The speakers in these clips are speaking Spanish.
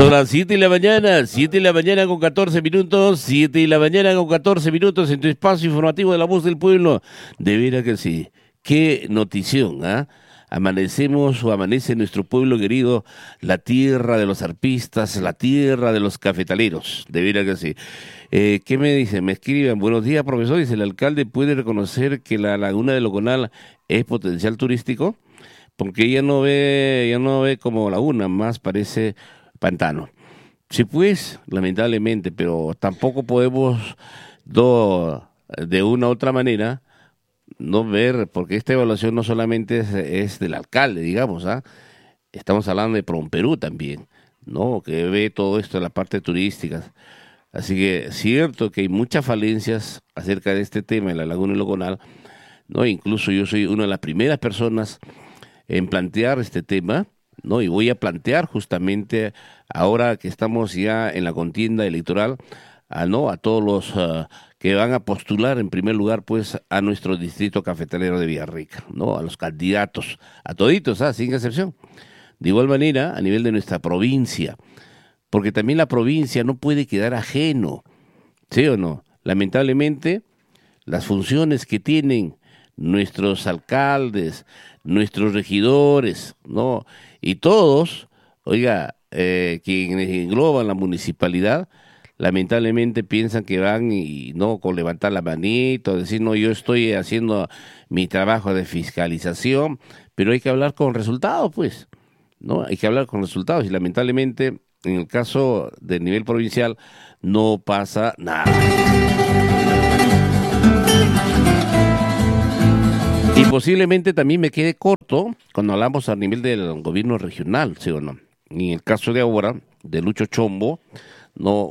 Son las 7 de la mañana, 7 de la mañana con 14 minutos, 7 de la mañana con 14 minutos en tu espacio informativo de La Voz del Pueblo. De veras que sí. Qué notición, ¿ah? Amanecemos o amanece nuestro pueblo querido, la tierra de los arpistas, la tierra de los cafetaleros. De veras que sí. ¿Qué me dicen? Me escriben, buenos días, profesor. Dice, ¿el alcalde puede reconocer que la laguna de Loconal es potencial turístico? Porque ella no ve como laguna, más parece pantano. Sí, pues, lamentablemente, pero tampoco podemos de una u otra manera no ver, porque esta evaluación no solamente es del alcalde, digamos, ¿ah? Estamos hablando de Perú también, ¿no? Que ve todo esto de la parte turística. Así que cierto que hay muchas falencias acerca de este tema en la Laguna de Loconal, ¿no? Incluso yo soy una de las primeras personas en plantear este tema, ¿no? Y voy a plantear justamente ahora que estamos ya en la contienda electoral, ¿no? A todos los que van a postular en primer lugar, pues, a nuestro distrito cafetalero de Villarrica, ¿no? A los candidatos, a toditos, sin excepción. De igual manera, a nivel de nuestra provincia, porque también la provincia no puede quedar ajeno, ¿sí o no? Lamentablemente, las funciones que tienen nuestros alcaldes, nuestros regidores, ¿no? Y todos, oiga, quienes engloban la municipalidad, lamentablemente piensan que van y no con levantar la manito, decir, no, yo estoy haciendo mi trabajo de fiscalización, pero hay que hablar con resultados, pues, ¿no? Hay que hablar con resultados y lamentablemente en el caso del nivel provincial no pasa nada. Y posiblemente también me quede corto cuando hablamos a nivel del gobierno regional, ¿sí o no? Y en el caso de ahora, de Lucho Chombo, no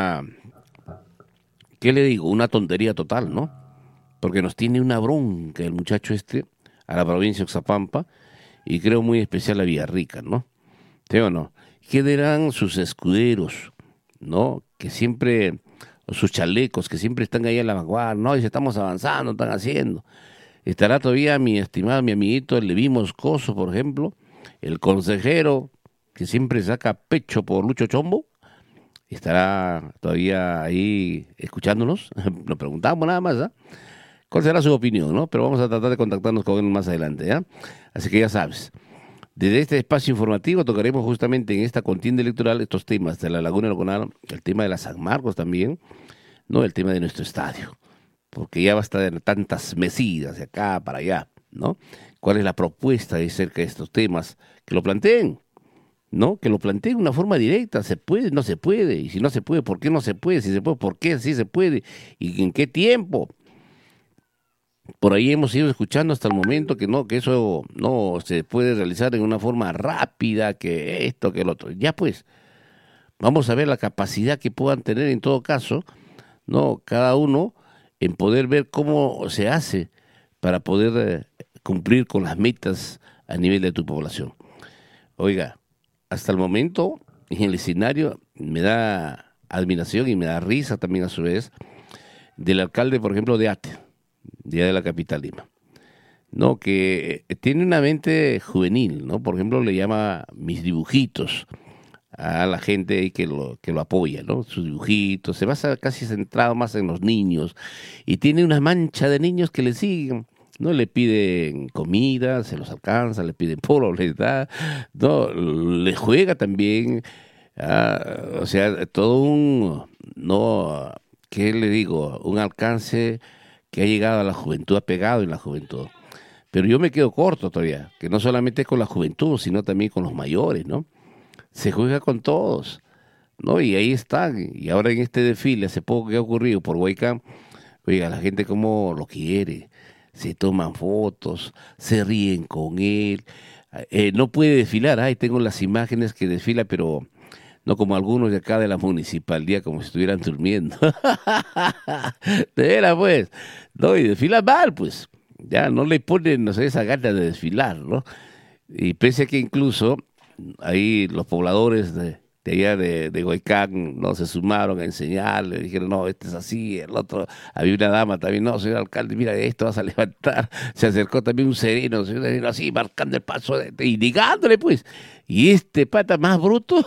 ¿qué le digo? Una tontería total, ¿no? Porque nos tiene una bronca el muchacho este a la provincia de Oxapampa y creo muy especial a Villarrica, ¿no? ¿Sí o no? ¿Qué dirán sus escuderos, ¿no? Que siempre, sus chalecos, que siempre están ahí a la vanguardia, ¿no? Y si estamos avanzando, están haciendo. Estará todavía mi estimado, mi amiguito, el Leví Moscoso, por ejemplo, el consejero que siempre saca pecho por Lucho Chombo, estará todavía ahí escuchándonos. Nos preguntamos nada más, ¿ah? ¿Cuál será su opinión, no? Pero vamos a tratar de contactarnos con él más adelante, ¿ya? Así que ya sabes, desde este espacio informativo tocaremos justamente en esta contienda electoral estos temas de la Laguna de Loconal, el tema de la San Marcos también, ¿no? El tema de nuestro estadio, porque ya basta de tantas mesidas de acá para allá, ¿no? ¿Cuál es la propuesta de acerca de estos temas? Que lo planteen, ¿no? Que lo planteen de una forma directa, ¿se puede? ¿No se puede? Y si no se puede, ¿por qué no se puede? Si se puede, ¿por qué sí se puede? ¿Y en qué tiempo? Por ahí hemos ido escuchando hasta el momento que no, que eso no se puede realizar en una forma rápida, que esto, que el otro. Ya pues, vamos a ver la capacidad que puedan tener en todo caso, ¿no? Cada uno en poder ver cómo se hace para poder cumplir con las metas a nivel de tu población. Oiga, hasta el momento, en el escenario, me da admiración y me da risa también a su vez del alcalde, por ejemplo, de Ate, de la capital Lima, ¿no? Que tiene una mente juvenil, ¿no? Por ejemplo, le llama mis dibujitos a la gente que lo apoya, ¿no? Sus dibujitos, se basa casi centrado más en los niños y tiene una mancha de niños que le siguen, ¿no? Le piden comida, se los alcanza, le piden polo, les da, ¿no? Le juega también, o sea, todo ¿no? ¿Qué le digo? Un alcance que ha llegado a la juventud, ha pegado en la juventud. Pero yo me quedo corto todavía, que no solamente con la juventud, sino también con los mayores, ¿no? Se juega con todos, ¿no? Y ahí están. Y ahora en este desfile, hace poco que ha ocurrido por Huaycán, oiga, la gente como lo quiere, se toman fotos, se ríen con él. No puede desfilar, ahí tengo las imágenes que desfila, pero no como algunos de acá de la municipalidad, como si estuvieran durmiendo. De veras, pues, no, y desfila mal, pues, ya no le ponen, no sé, esa gana de desfilar, ¿no? Y pese a que incluso ahí los pobladores de allá de Huaycán, no se sumaron a enseñarle, dijeron, no, este es así, el otro, había una dama también, no, señor alcalde, mira, esto vas a levantar, se acercó también un sereno, señor, así, marcando el paso, y negándole, pues, y este pata más bruto,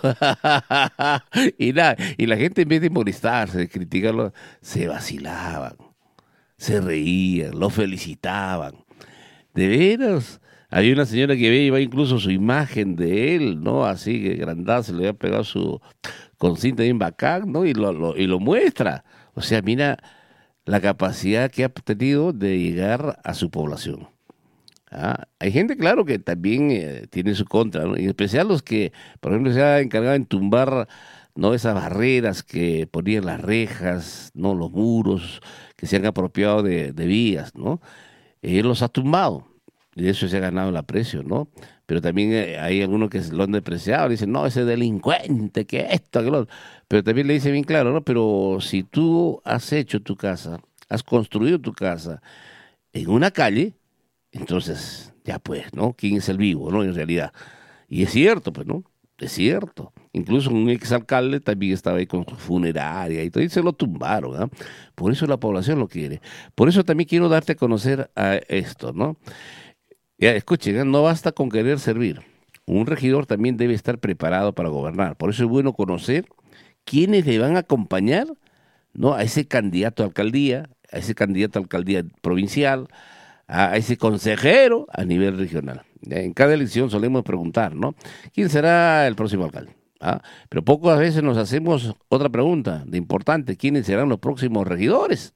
y nada, y la gente en vez de molestarse, de criticarlo, se vacilaban, se reían, lo felicitaban. De veras. Había una señora que veía incluso su imagen de él, ¿no? Así que grandada, se le había pegado su con cinta bien bacán, ¿no? Y lo muestra. O sea, mira la capacidad que ha tenido de llegar a su población. Ah, hay gente, claro, que también tiene su contra, ¿no? Y en especial los que, por ejemplo, se han encargado en tumbar, ¿no? Esas barreras que ponían las rejas, ¿no? Los muros, que se han apropiado de vías, ¿no? Él los ha tumbado y de eso se ha ganado el aprecio, ¿no? Pero también hay algunos que lo han depreciado, dicen, no, ese delincuente, que esto, que lo otro. Pero también le dice bien claro, ¿no? Pero si tú has hecho tu casa, has construido tu casa en una calle, entonces ya pues, ¿no? ¿Quién es el vivo, ¿no? En realidad. Y es cierto, pues, ¿no? Es cierto. Incluso un exalcalde también estaba ahí con su funeraria y todo, y se lo tumbaron, ¿ah? Por eso la población lo quiere. Por eso también quiero darte a conocer a esto, ¿no? Ya, escuchen, no basta con querer servir. Un regidor también debe estar preparado para gobernar. Por eso es bueno conocer quiénes le van a acompañar, ¿no? A ese candidato a alcaldía, a ese candidato a alcaldía provincial, a ese consejero a nivel regional. Ya, en cada elección solemos preguntar, ¿no? ¿Quién será el próximo alcalde? ¿Ah? Pero pocas veces nos hacemos otra pregunta de importante: ¿quiénes serán los próximos regidores?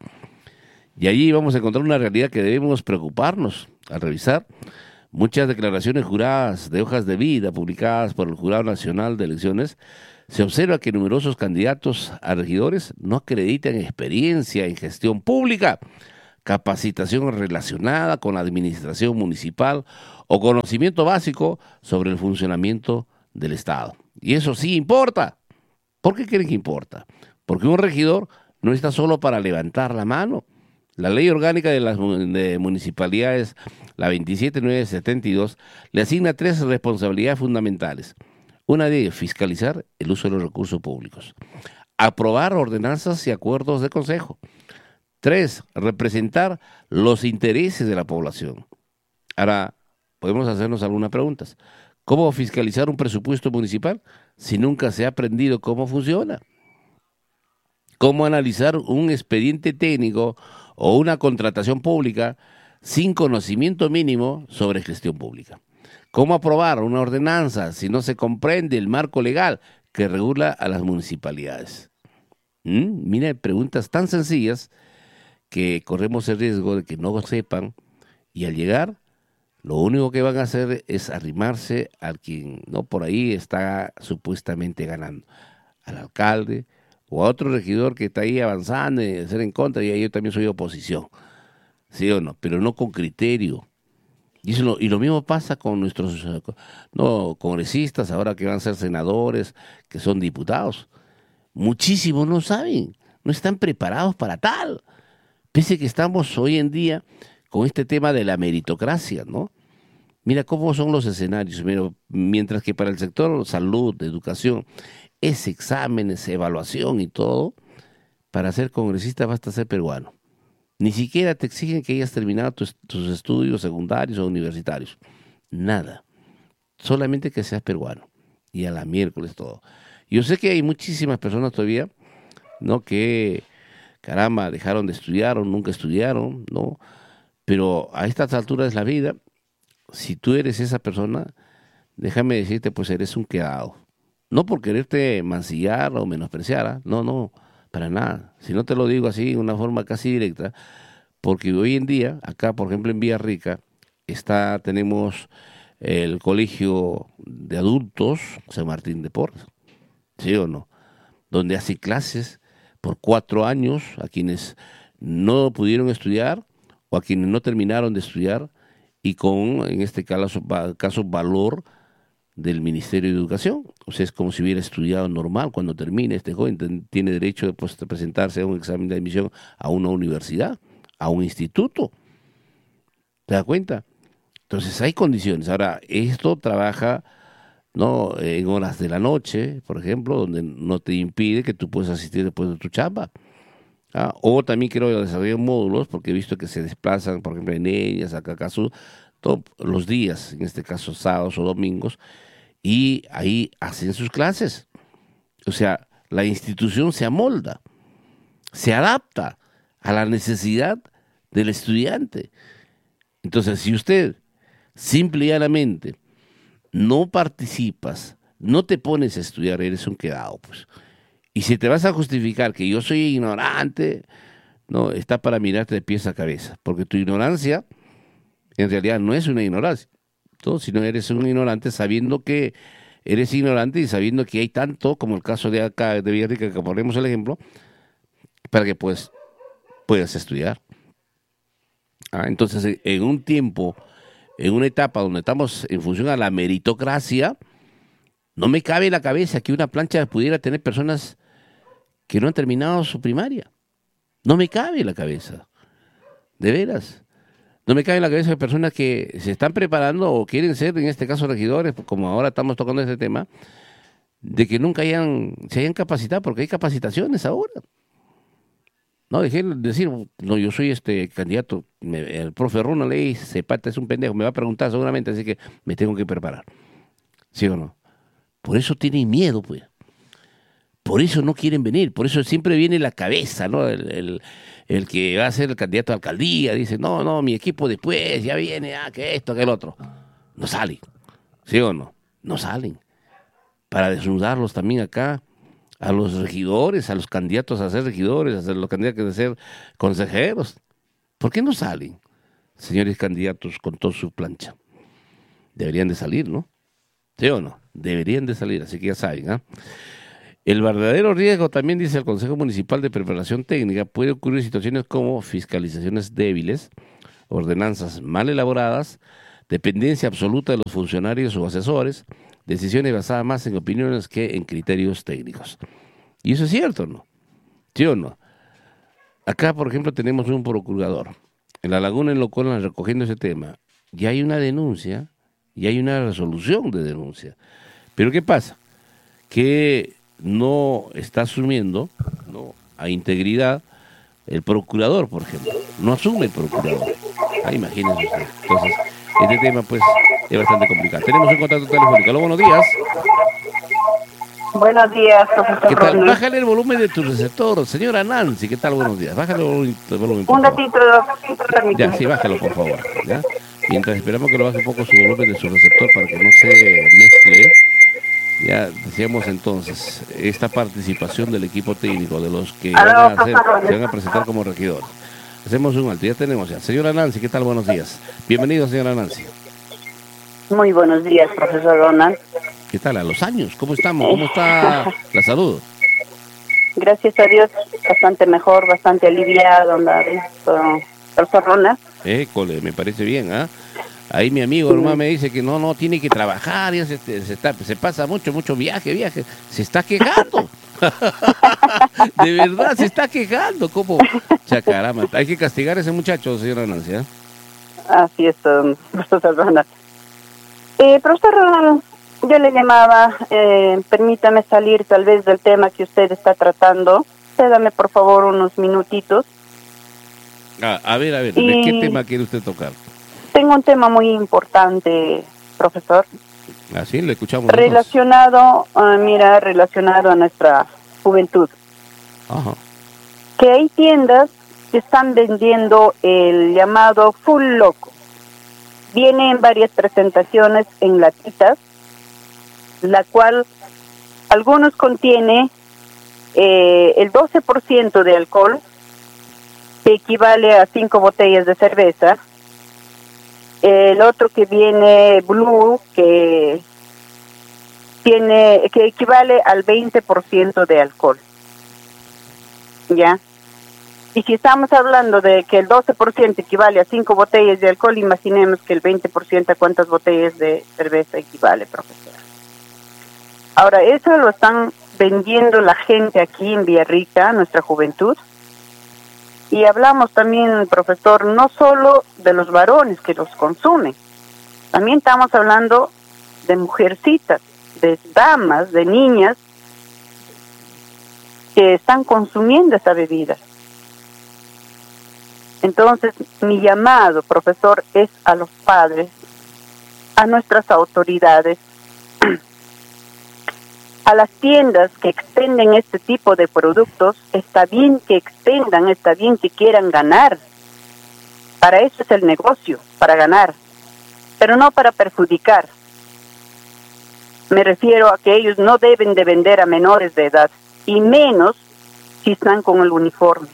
Y allí vamos a encontrar una realidad que debemos preocuparnos al revisar muchas declaraciones juradas de hojas de vida publicadas por el Jurado Nacional de Elecciones. Se observa que numerosos candidatos a regidores no acreditan experiencia en gestión pública, capacitación relacionada con la administración municipal o conocimiento básico sobre el funcionamiento del Estado. Y eso sí importa. ¿Por qué creen que importa? Porque un regidor no está solo para levantar la mano. La ley orgánica de las de municipalidades, la 27972, le asigna tres responsabilidades fundamentales. Una de ellas, fiscalizar el uso de los recursos públicos. Aprobar ordenanzas y acuerdos de consejo. Tres, representar los intereses de la población. Ahora, podemos hacernos algunas preguntas. ¿Cómo fiscalizar un presupuesto municipal si nunca se ha aprendido cómo funciona? ¿Cómo analizar un expediente técnico o una contratación pública sin conocimiento mínimo sobre gestión pública? ¿Cómo aprobar una ordenanza si no se comprende el marco legal que regula a las municipalidades? Mira, preguntas tan sencillas que corremos el riesgo de que no sepan, y al llegar lo único que van a hacer es arrimarse al quien no por ahí está supuestamente ganando, al alcalde o a otro regidor que está ahí avanzando y ser en contra, y yo también soy oposición, ¿sí o no? Pero no con criterio. Y lo mismo pasa con nuestros no congresistas, ahora que van a ser senadores, que son diputados. Muchísimos no saben, no están preparados para tal. Pese que estamos hoy en día con este tema de la meritocracia, ¿no? Mira cómo son los escenarios. Mira, mientras que para el sector salud, educación, es exámenes, evaluación y todo, para ser congresista basta ser peruano. Ni siquiera te exigen que hayas terminado tus estudios secundarios o universitarios. Nada. Solamente que seas peruano. Y a la miércoles todo. Yo sé que hay muchísimas personas todavía, ¿no? Que, caramba, dejaron de estudiar o nunca estudiaron, ¿no? Pero a estas alturas de la vida, si tú eres esa persona, déjame decirte, pues eres un quedado. No por quererte mancillar o menospreciar, ¿ah? No, no, para nada. Si no te lo digo así, de una forma casi directa, porque hoy en día, acá, por ejemplo, en Villarrica, tenemos el colegio de adultos San Martín de Porres, ¿sí o no? Donde hace clases por 4 años a quienes no pudieron estudiar o a quienes no terminaron de estudiar, y con, en este caso valor del Ministerio de Educación. O sea, es como si hubiera estudiado normal. Cuando termine, este joven tiene derecho de presentarse a un examen de admisión a una universidad, a un instituto. ¿Te das cuenta? Entonces hay condiciones. Ahora, esto trabaja ¿no? En horas de la noche, por ejemplo, donde no te impide que tú puedas asistir después de tu chamba. O también quiero desarrollar módulos, porque he visto que se desplazan, por ejemplo, en ellas, acá, acaso, todos los días, en este caso sábados o domingos, y ahí hacen sus clases. O sea, la institución se amolda, se adapta a la necesidad del estudiante. Entonces, si usted simple y llanamente no participas, no te pones a estudiar, eres un quedado, pues. Y si te vas a justificar que yo soy ignorante, no, está para mirarte de pies a cabeza, porque tu ignorancia en realidad no es una ignorancia, ¿no? Sino eres un ignorante sabiendo que eres ignorante y sabiendo que hay tanto, como el caso de acá de Villarrica, que ponemos el ejemplo, para que pues puedas estudiar. Entonces, en un tiempo, en una etapa donde estamos en función a la meritocracia, no me cabe en la cabeza que una plancha pudiera tener personas que no han terminado su primaria. No me cabe en la cabeza. De veras. No me cabe en la cabeza de personas que se están preparando o quieren ser, en este caso, regidores, como ahora estamos tocando este tema, de que nunca se hayan capacitado, porque hay capacitaciones ahora. No, dejé de decir, no, yo soy candidato, el profe Ronald Ley, Cepata es un pendejo, me va a preguntar seguramente, así que me tengo que preparar. ¿Sí o no? Por eso tienen miedo, pues. Por eso no quieren venir, por eso siempre viene la cabeza, ¿no? El que va a ser el candidato a alcaldía, dice, no, mi equipo después, ya viene, que esto, que el otro. No salen, ¿sí o no? No salen. Para desnudarlos también acá, a los regidores, a los candidatos a ser regidores, a los candidatos a ser consejeros. ¿Por qué no salen, señores candidatos, con toda su plancha? Deberían de salir, ¿no? ¿Sí o no? Deberían de salir, así que ya saben, ¿ah? El verdadero riesgo, también dice el Consejo Municipal de Preparación Técnica, puede ocurrir situaciones como fiscalizaciones débiles, ordenanzas mal elaboradas, dependencia absoluta de los funcionarios o asesores, decisiones basadas más en opiniones que en criterios técnicos. Y eso es cierto, ¿no? ¿Sí o no? Acá, por ejemplo, tenemos un procurador. En la Laguna, en Locolan, recogiendo ese tema, ya hay una denuncia, y hay una resolución de denuncia. Pero ¿qué pasa? Que no está asumiendo, ¿no?, a integridad el procurador, por ejemplo. No asume el procurador. Imagínense usted. Entonces, este tema, pues, es bastante complicado. Tenemos un contacto telefónico. Aló, buenos días. Buenos días, profesor. ¿Qué tal? Ronald. Bájale el volumen de tu receptor. Señora Nancy, ¿qué tal? Buenos días. Bájale el volumen, por Un favor. ratito, Ya, sí, bájalo, por favor. ¿Ya? Mientras esperamos que lo baje un poco su volumen de su receptor para que no se mezcle. Ya decíamos entonces, esta participación del equipo técnico, de los que van a se van a presentar como regidores. Hacemos un alto, ya tenemos ya. Señora Nancy, ¿qué tal? Buenos días. Bienvenido, señora Nancy. Muy buenos días, profesor Ronald. ¿Qué tal? A los años, ¿cómo estamos? ¿Cómo está la salud? Gracias a Dios, bastante mejor, bastante aliviado, profesor Ronald. École, me parece bien, ¿ah? Ahí mi amigo hermano me dice que no tiene que trabajar, ya se pasa mucho viaje, se está quejando. De verdad, se está quejando, ¿cómo? Chacarama, hay que castigar a ese muchacho, señora Nancy, ¿eh? Así es, profesor Ronald. Profesor Ronald, yo le llamaba, permítame salir tal vez del tema que usted está tratando. Cédame por favor unos minutitos. A ver, ¿de qué tema quiere usted tocar? Tengo un tema muy importante, profesor. Así le escuchamos. Relacionado a nuestra juventud. Ajá. Que hay tiendas que están vendiendo el llamado Full Loco. Viene en varias presentaciones en latitas, la cual algunos contiene el 12% de alcohol, que equivale a 5 botellas de cerveza. El otro que viene Blue, que equivale al 20% de alcohol. ¿Ya? Y si estamos hablando de que el 12% equivale a 5 botellas de alcohol, imaginemos que el 20% a cuántas botellas de cerveza equivale, profesor. Ahora, eso lo están vendiendo la gente aquí en Villarrica, nuestra juventud. Y hablamos también, profesor, no solo de los varones que los consumen, también estamos hablando de mujercitas de damas, de niñas que están consumiendo esa bebida. Entonces, mi llamado, profesor, es a los padres, a nuestras autoridades, a las tiendas que expenden este tipo de productos. Está bien que expendan, está bien que quieran ganar. Para eso es el negocio, para ganar, pero no para perjudicar. Me refiero a que ellos no deben de vender a menores de edad, y menos si están con el uniforme.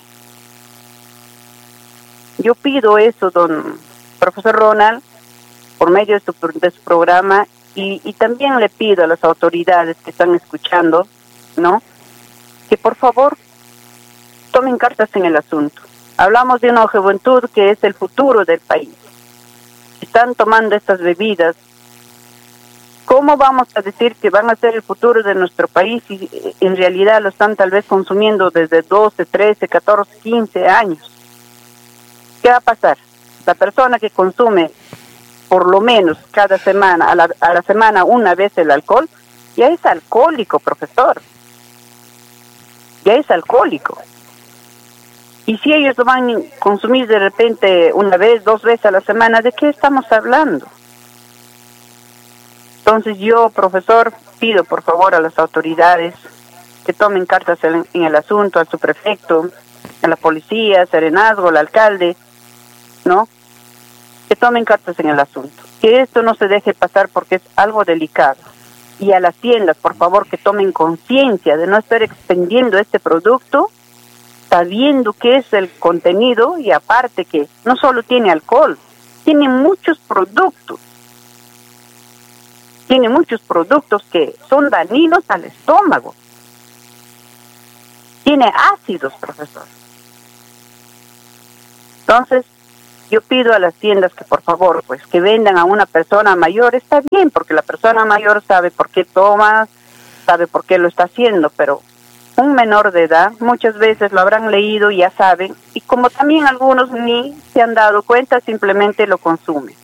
Yo pido eso, don profesor Ronald, por medio de su programa, y también le pido a las autoridades que están escuchando, ¿no?, que por favor tomen cartas en el asunto. Hablamos de una juventud que es el futuro del país. Están tomando estas bebidas. ¿Cómo vamos a decir que van a ser el futuro de nuestro país si en realidad lo están tal vez consumiendo desde 12, 13, 14, 15 años? ¿Qué va a pasar? La persona que consume por lo menos cada semana, a la semana una vez el alcohol, ya es alcohólico, profesor. Ya es alcohólico. Y si ellos lo van a consumir de repente una vez, 2 veces a la semana, ¿de qué estamos hablando? Entonces yo, profesor, pido por favor a las autoridades que tomen cartas en el asunto, al subprefecto, a la policía, serenazgo, al alcalde, ¿no?, que tomen cartas en el asunto, que esto no se deje pasar porque es algo delicado. Y a las tiendas, por favor, que tomen conciencia de no estar expendiendo este producto, sabiendo qué es el contenido, y aparte que no solo tiene alcohol, tiene muchos productos. Tiene muchos productos que son dañinos al estómago. Tiene ácidos, profesor. Entonces, yo pido a las tiendas que por favor, pues, que vendan a una persona mayor. Está bien, porque la persona mayor sabe por qué toma, sabe por qué lo está haciendo, pero un menor de edad muchas veces lo habrán leído y ya saben, y como también algunos ni se han dado cuenta, simplemente lo consumen.